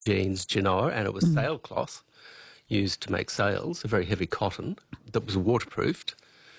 jeans Genoa, and it was sailcloth used to make sails, a very heavy cotton that was waterproofed.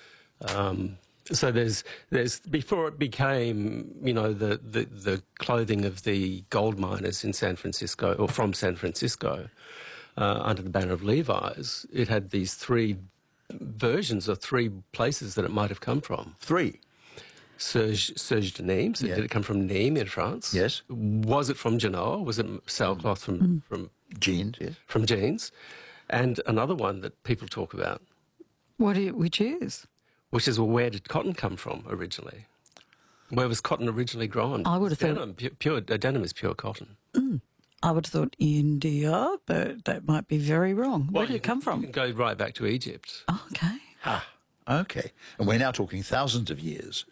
So there's before it became, you know, the clothing of the gold miners in San Francisco, or from San Francisco, under the banner of Levi's, it had these three versions or three places that it might have come from. Three. Serge de Nîmes. So Yeah. did it come from Nîmes in France? Yes. Was it from Genoa? Was it sailcloth from Jeans, yes. from jeans? And another one that people talk about, Which is? which is, well, where did cotton come from originally? Where was cotton originally grown? I would have thought- denim. Denim is pure cotton. I would have thought India, but that might be very wrong. Where did you it come can- from? You can go right back to Egypt. Oh, okay. Okay. And we're now talking thousands of years.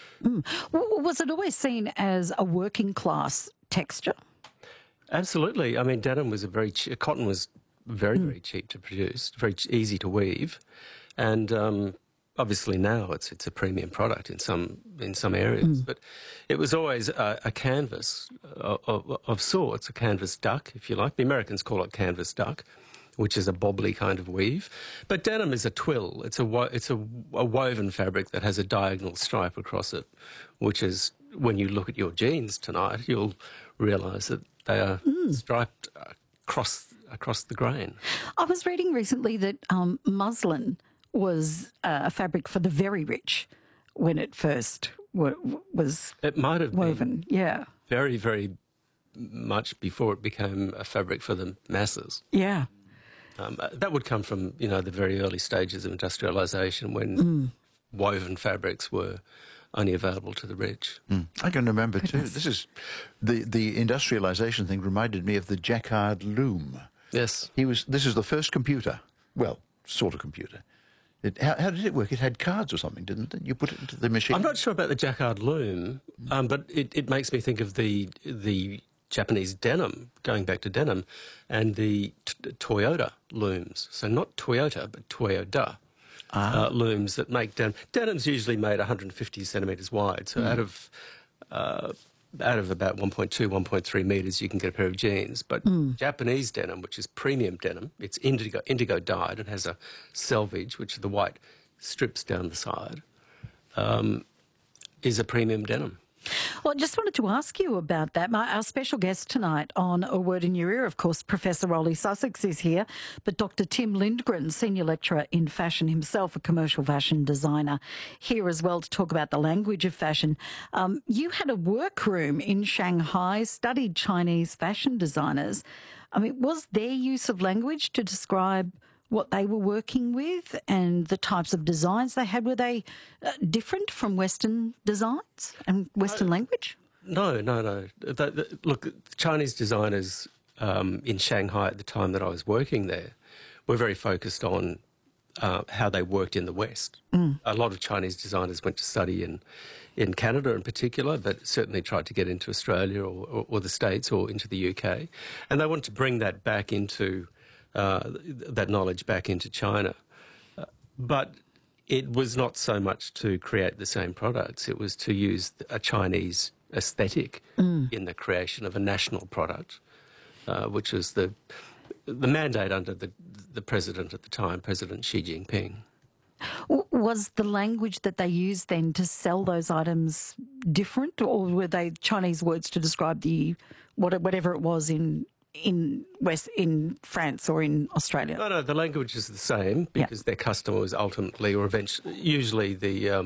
Was it always seen as a working class texture? Absolutely. I mean, denim was cotton was very, very cheap to produce, very easy to weave, and obviously now it's a premium product in some areas. But it was always a canvas of sorts, a canvas duck, if you like. The Americans call it canvas duck, which is a bobbly kind of weave. But denim is a twill. It's a woven fabric that has a diagonal stripe across it, which is, when you look at your jeans tonight, you'll realise that they are striped across the grain. I was reading recently that muslin was a fabric for the very rich when it first was It might have been woven. Yeah. very, very much before it became a fabric for the masses. Yeah. That would come from, you know, the very early stages of industrialisation, when woven fabrics were only available to the rich. I can remember too. This is the industrialization thing reminded me of the Jacquard loom. Yes. This is the first computer. Well, sort of computer. How did it work? It had cards or something, didn't it? You put it into the machine. I'm not sure about the Jacquard loom, but it makes me think of the Japanese denim, going back to denim, and the Toyota looms. So not Toyota, but Toyota looms that make denim. Denim's usually made 150 centimetres wide, so out of about 1.2, 1.3 metres, you can get a pair of jeans. But Japanese denim, which is premium denim, it's indigo dyed and has a selvage, which are the white strips down the side, is a premium denim. Well, I just wanted to ask you about that. Our special guest tonight on A Word in Your Ear, of course, Professor Rolly Sussex is here, but Dr. Tim Lindgren, Senior Lecturer in Fashion himself, a commercial fashion designer, here as well to talk about the language of fashion. You had a workroom in Shanghai, studied Chinese fashion designers. I mean, was their use of language to describe what they were working with and the types of designs they had? Were they different from Western designs and Western language? No. Look, Chinese designers in Shanghai at the time that I was working there were very focused on how they worked in the West. A lot of Chinese designers went to study in Canada in particular, but certainly tried to get into Australia or the States or into the UK. And they wanted to bring that back into that knowledge back into China. But it was not so much to create the same products. It was to use a Chinese aesthetic in the creation of a national product, which was the mandate under the president at the time, President Xi Jinping. Was the language that they used then to sell those items different, or were they Chinese words to describe whatever it was in France or in Australia? No, the language is the same because their customer was ultimately or eventually usually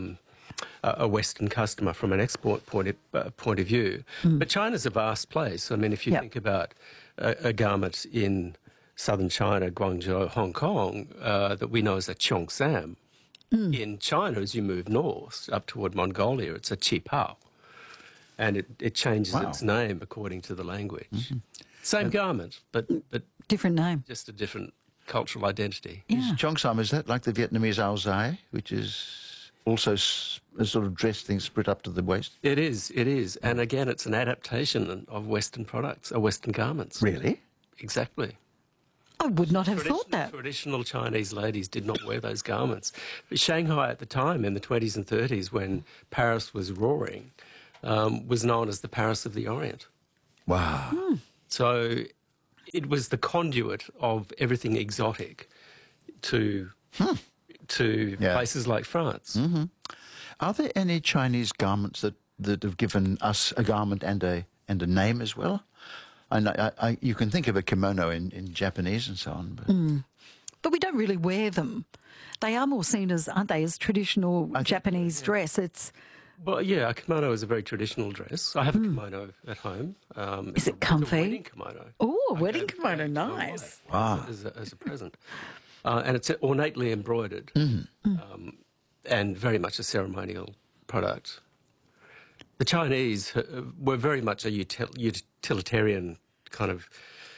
a Western customer from an export point of view. But China's a vast place. I mean, if you think about a garment in southern China, Guangzhou, Hong Kong, that we know as a cheongsam, in China, as you move north up toward Mongolia, it's a qipao. And it changes its name according to the language. Same garment, but different name. Just a different cultural identity. Yeah. Cheongsam, is that like the Vietnamese ao dai, which is also a sort of dress thing split up to the waist? It is. And again, it's an adaptation of Western products, or Western garments. Really? Exactly. I would not have thought that. Traditional Chinese ladies did not wear those garments. But Shanghai at the time, in the 20s and 30s, when Paris was roaring, was known as the Paris of the Orient. Wow. So it was the conduit of everything exotic to places like France. Are there any Chinese garments that have given us a garment and a name as well? You can think of a kimono in Japanese and so on. But we don't really wear them. They are more seen as, aren't they, as traditional Japanese dress. It's Well, yeah, a kimono is a very traditional dress. I have a kimono at home. Is it comfy? It's a wedding kimono. Oh, a wedding kimono, nice. Wow. As a present. And it's ornately embroidered and very much a ceremonial product. The Chinese were very much a utilitarian kind of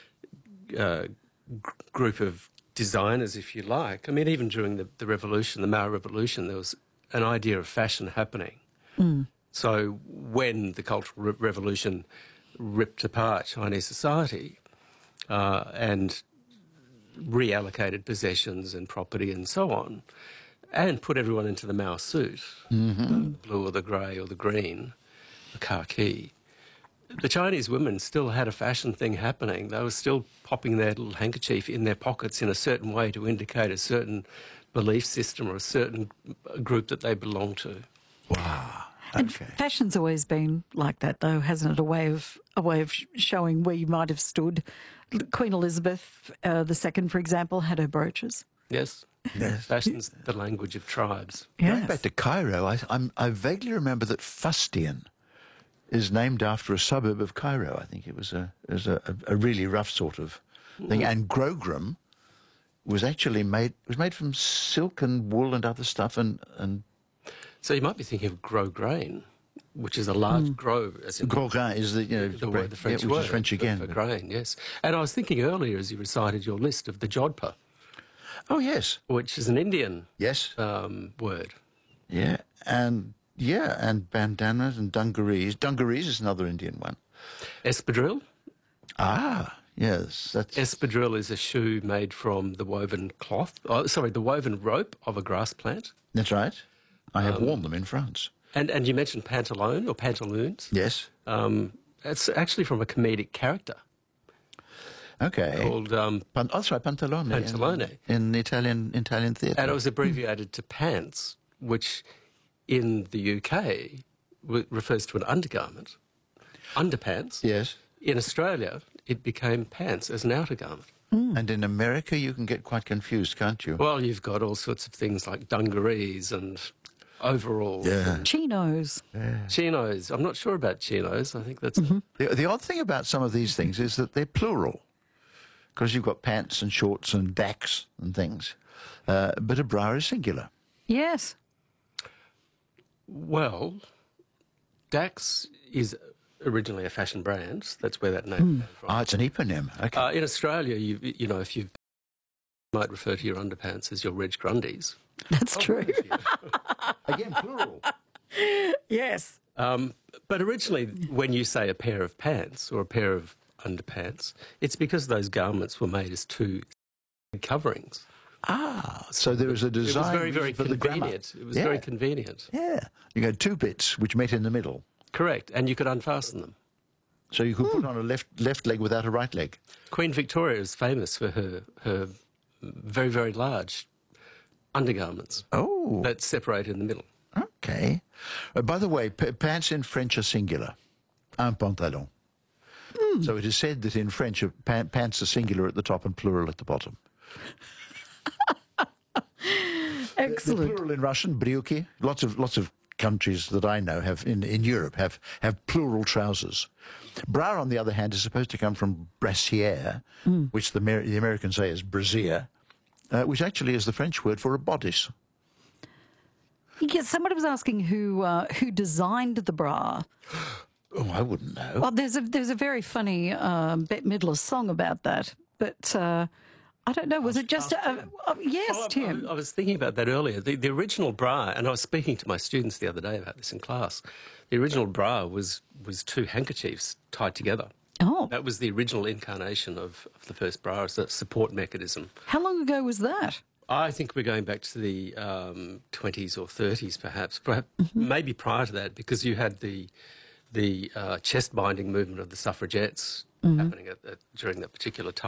group of designers, if you like. I mean, even during the revolution, the Mao Revolution, there was an idea of fashion happening. So when the Cultural Revolution ripped apart Chinese society and reallocated possessions and property and so on, and put everyone into the Mao suit, the blue or the grey or the green, the khaki, the Chinese women still had a fashion thing happening. They were still popping their little handkerchief in their pockets in a certain way to indicate a certain belief system or a certain group that they belonged to. Wow. And Okay. fashion's always been like that, though, hasn't it? A way of showing where you might have stood. Queen Elizabeth II, for example, had her brooches. Yes? Yes. Fashion's the language of tribes. Going back to Cairo, I vaguely remember that Fustian is named after a suburb of Cairo. I think it was a really rough sort of thing. And Grogram was actually made from silk and wool and other stuff. And So you might be thinking of gros grain, which is a large gros, as in Grogram is the French which word is French again. for grain, yes. And I was thinking earlier as you recited your list of the jodhpur, Oh yes, which is an Indian yes, word. and bandanas and dungarees. Dungarees is another Indian one. Espadrille. Ah, yes, that's Espadrille is a shoe made from the woven the woven rope of a grass plant. right. I have worn them in France. And you mentioned pantalone or pantaloons. Yes. It's actually from a comedic character Okay. called, That's right, pantalone. Pantalone. In Italian theatre. and it was abbreviated to pants, which in the UK refers to an undergarment, underpants. Yes. In Australia, it became pants as an outer garment. And in America, you can get quite confused, can't you? Well, you've got all sorts of things like dungarees and overalls, Yeah. and Chinos. chinos. I'm not sure about chinos. I think that's The odd thing about some of these things is that they're plural, because you've got pants and shorts and dacks and things. But a bra is singular. Yes. well. Dax is originally a fashion brand. That's where that name came from. Ah, it's an eponym. Okay. In Australia, you know, if you might refer to your underpants as your Reg Grundies. That's true. Again, plural. Yes. But originally, when you say a pair of pants or a pair of underpants, it's because those garments were made as two coverings. Ah, so there was a It design was very, very for the grammar. convenient. It was very convenient. Yeah. You had two bits which met in the middle. Correct. And you could unfasten them. So you could put on a left leg without a right leg. Queen Victoria is famous for her very, very large undergarments Oh, that separate in the middle. okay. By the way, pants in French are singular. Un pantalon. So it is said that in French, pants are singular at the top and plural at the bottom. They're Excellent. plural in Russian, брюки. Lots of countries that I know have in Europe have plural trousers. Bra, on the other hand, is supposed to come from brassiere, which the Americans say is brassiere, which actually is the French word for a bodice. Yes, somebody was asking who designed the bra. Oh, I wouldn't know. Well, there's a very funny Bette Midler song about that, but I don't know. Was it just yes, Well, Tim? I was thinking about that earlier. The original bra, and I was speaking to my students the other day about this in class. The original bra was two handkerchiefs tied together. Oh, That was the original incarnation of the first bra as a support mechanism. how long ago was that? I think we're going back to the 20s or 30s, perhaps maybe prior to that, because you had the chest binding movement of the suffragettes happening during that particular time.